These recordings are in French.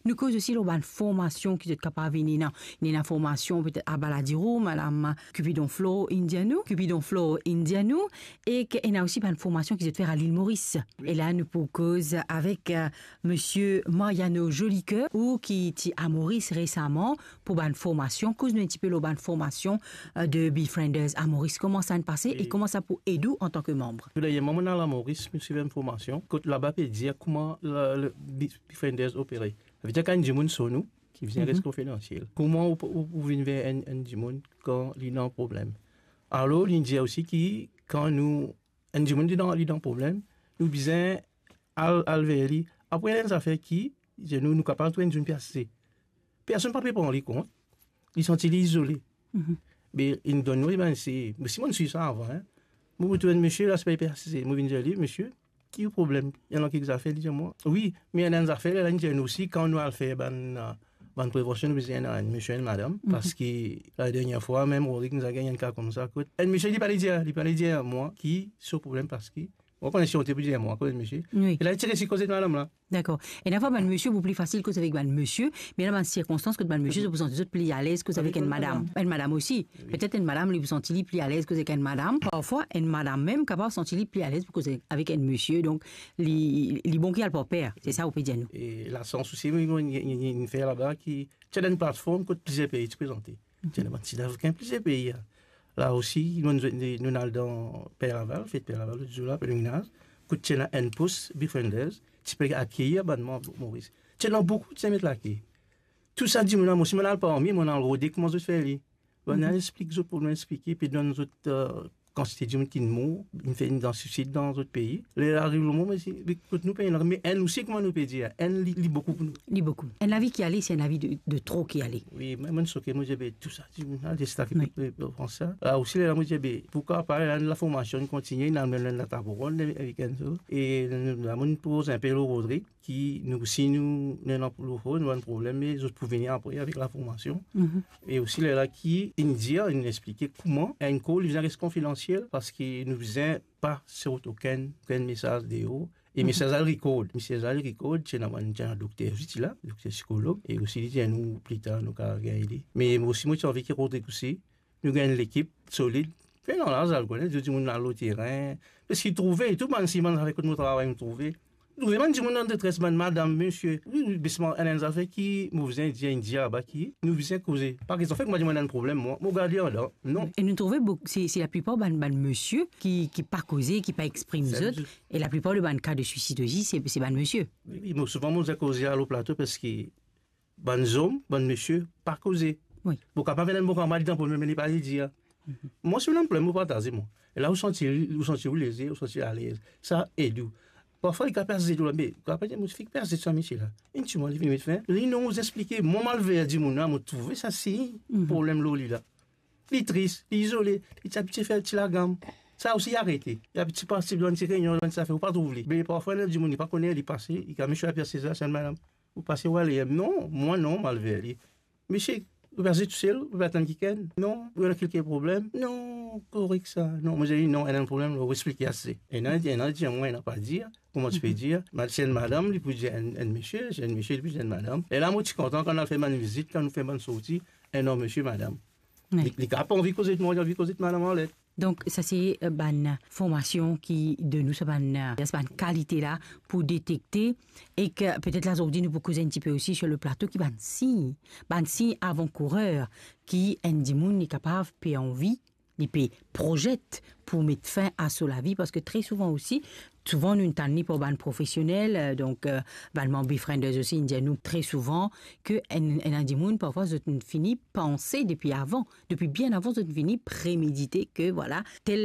nous cause aussi une formation qui est capable de venir une formation peut-être à Baladirou, madame Cupidon Flow Indianou, et qu'il y a aussi une formation qui se fait à l'île Maurice. Oui. Et là, nous pour cause avec monsieur Mariano Jolicoeur, ou qui est à Maurice récemment pour une formation, cause nous un petit peu une formation de Befrienders à Maurice. Comment ça se passe et comment ça peut aider en tant que membre? Il y a un moment à Maurice, je suis une formation, là-bas, peut dire comment le Befrienders opère. Il y a un monde sur nous qui vient risque confidentiel. Comment vous venez vers un monde quand il y a un problème? Alors, il dit aussi que quand nous, un monde est dans un problème, nous disons à vers après les affaires qui, nous capables de trouver une personne. Personne ne peut pas prendre compte. Ils sont isolés. Mais ils nous donnent, si moi je suis ça avant, moi je trouve monsieur, là, c'est pas persisté. Moi je dis, monsieur, qui est le problème? Il y en a quelques affaires, dis-moi. Oui, mais il y a des affaires, là, nous aussi, quand nous allons faire une prévention, nous disons à monsieur et madame, parce que la dernière fois, même, on nous a gagné un cas comme ça. Et monsieur, il ne pas dire à moi qui est ce problème parce que. On connaît si on te peut dire moi, monsieur. Oui. Il a tiré si cause de madame là. D'accord. Et d'abord, monsieur, vous plus facile que avec monsieur, mais là, dans circonstance que monsieur, vous sentez plus à l'aise que avec une madame. Une madame aussi. Oui. Peut-être une madame, vous sentez plus à l'aise que avec une madame. Parfois, une madame même capable de sentir plus à l'aise avec un monsieur. Donc, les bons qui a le père. C'est ça, vous pouvez dire nous. Et la sens aussi, il y a une affaire là-bas qui, c'est une plateforme que plusieurs pays se présentent. C'est un petit africain, plusieurs pays. Là aussi, nous allons dans Père-Laval, fait Père-Laval, le jour là, pèlerinage, que tu as un poste, Befrienders, tu peux accueillir abonnement Maurice. Tu as beaucoup de mettre là qui. Tout ça dit, moi, si je n'ai pas envie, je vais rodé, comment je fais les. On explique pour nous expliquer, puis dans nos autres quantité de gens qui nous fait dans suicide dans d'autres pays. Les arrive le moment, mais nous payons, mais elle aussi, comment nous peut dire, elle lit beaucoup pour nous. Lit beaucoup. Un avis qui allait, c'est un avis de trop qui allait. Oui, moi, je sais que moi, j'ai tout ça, des staffs qui français. Là aussi, là, moi, j'ai pourquoi parler de la formation continue dans la tabourone avec un seul. Et nous avons pose un peu le Rodrigue qui, nous, si nous n'avons pas un problème, mais nous pouvons venir après avec la formation. Et aussi, là, qui, il expliquait comment un call, il reste confidentiel parce qu'il ne faisait pas sur aucun message de haut. Et message à record, c'est un docteur là, docteur psychologue, et aussi il dit à nous plus tard nous avons gagné. Mais aussi moi j'ai envie qu'il Rodrigue aussi, nous gagnons l'équipe solide. Fait non là, je dis on a le terrain, parce qu'il trouvait tout le monde si man avec notre travail nous trouvait. Nous vraiment dit mon détresse madame monsieur, bisement un affaire qui nous faisait dire là-bas qui nous faisait causer. Par exemple, fait moi j'ai un problème moi gardien là. Non. Et nous trouvons c'est la plupart monsieur qui pas causé, qui pas exprimé autres et la plupart de cas de suicide aussi c'est monsieur. Oui, mais souvent moi j'ai causé à le plateau parce que hommes, monsieur pas causé. Oui. Pour capable venir beaucoup mal dans pour me pas dire. Moi c'est un problème pour partager moi. Et là vous sentez lésé, vous sentez à l'aise. Ça aide. Parfois, il y a des gens qui ont fait des gens qui là. Et tu m'as dit, ils nous expliqué, mon malveillant dit, mon trouvé ça, c'est un problème là. Il est triste, il est isolé, il a petit fait la gamme. Ça aussi arrêté. Il y a un petit parti dans une réunion, ça fait, ou pas trouver. Mais parfois, il dit, il n'est pas connu, il est passé, il a mis sur la pièce, c'est madame. Vous passez où aller? Non, moi non, malveillant. Monsieur, vous passez tout seul, vous attendez quelqu'un? Non, vous avez quelques problèmes? Non, correct ça. Non, moi j'ai dit, non, elle a un problème, vous expliquez assez. Et il a dit, moi, il n'a pas dit. Comment tu peux dire? C'est une madame, il peut dire un monsieur, il peut dire une madame. Et là, moi, je suis content quand on a fait une visite, quand on fait une sortie, un homme, monsieur, madame. Les gars, pas envie de causer de moi, j'ai envie de causer de madame en lettre. Donc, ça, c'est une formation qui, de nous, c'est une qualité là pour détecter et que peut-être là, aujourd'hui, nous pouvons causer un petit peu aussi sur le plateau qui va signe avant-coureur qui, un dimoun est capable de payer envie, il peut projette pour mettre fin à la vie parce que très souvent aussi, souvent nous t'en pour ban professionnel donc ban Befrienders aussi nous très souvent que un dimoun parfois je fini penser depuis bien avant je fini préméditer que voilà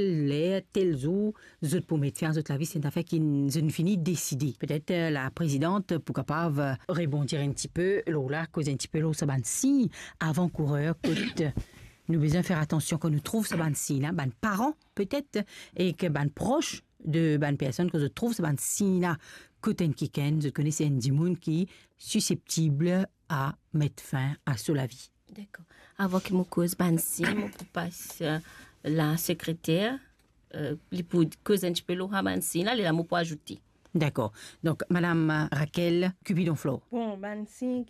tel jour je pour mettre fin à la vie c'est une affaire qui je fini décider peut-être la présidente pour capable rebondir un petit peu là cause un petit peu là ça ban signe avant coureur que nous besoin faire attention que nous trouve ce ban signe là ban parents peut-être et que ban proche de ban personnes que je trouve ce ban signe là que ten kiken je connais c'est un dimoun qui est susceptible à mettre fin à la vie. D'accord. Avant que me cause ban signe pour passer la secrétaire les pour cause un petit peu le ban signe là les pour ajouter. D'accord. Donc madame Raquel Cupidon Flow. Bon ban signe